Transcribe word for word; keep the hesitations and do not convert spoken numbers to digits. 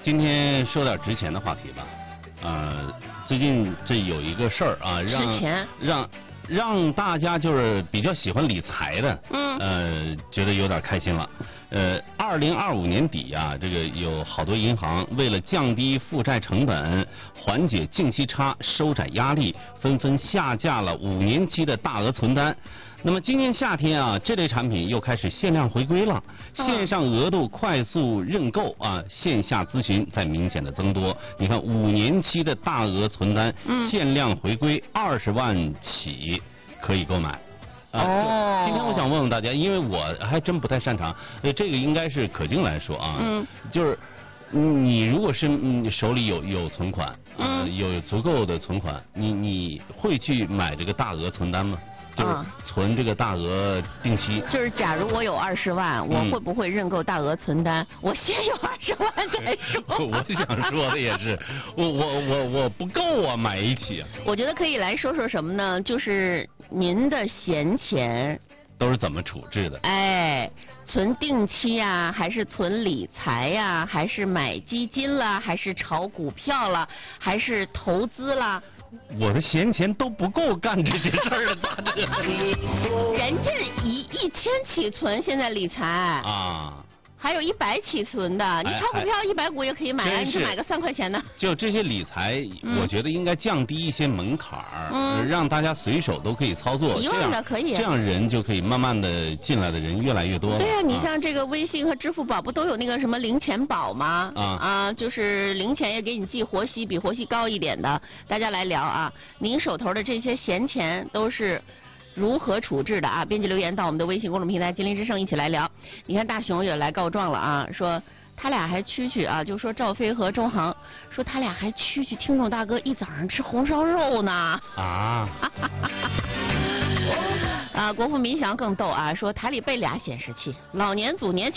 今天说点值钱的话题吧。呃，最近这有一个事儿啊，让让让大家就是比较喜欢理财的，嗯，呃，觉得有点开心了。呃，二零二五年底啊，这个有好多银行为了降低负债成本、缓解净息差、收窄压力，纷纷下架了五年期的大额存单。那么今年夏天啊，这类产品又开始限量回归了，线上额度快速认购啊，线下咨询在明显的增多。你看五年期的大额存单，限量回归二十万起可以购买。啊，哦，今天我想问问大家，因为我还真不太擅长，呃，这个应该是可静来说啊，嗯，就是你如果是你手里有有存款，呃，嗯，有足够的存款，你你会去买这个大额存单吗？就是存这个大额定期。 就是假如我有二十万，我会不会认购大额存单？嗯，我先有二十万再说。 我想说的也是，我我我我不够啊，买一起。 我觉得可以来说说什么呢？就是您的闲钱都是怎么处置的？ 哎，存定期呀，还是存理财呀，还是买基金啦，还是炒股票啦，还是投资啦？ 我的闲钱都不够干这些事儿啊！大哥， 人家一一千起存，现在理财啊。还有一百起存的，你炒股票一百股也可以买啊，你就买个三块钱的。 就这些理财，我觉得应该降低一些门槛儿，嗯，让大家随手都可以操作。 一万的可以， 这样人就可以慢慢的进来的人越来越多。 对呀，你像这个微信和支付宝不都有那个什么零钱宝吗？啊啊，就是零钱也给你寄活息，比活息高一点的。大家来聊啊，您手头的这些闲钱都是如何处置的啊？编辑留言到我们的微信公众平台“金陵之声”一起来聊。你看大熊也来告状了啊，说他俩还蛐蛐啊，就说赵飞和周航说他俩还蛐蛐听众大哥一早上吃红烧肉呢啊。啊，国富民祥更逗啊，说台里备俩显示器，老年组年轻。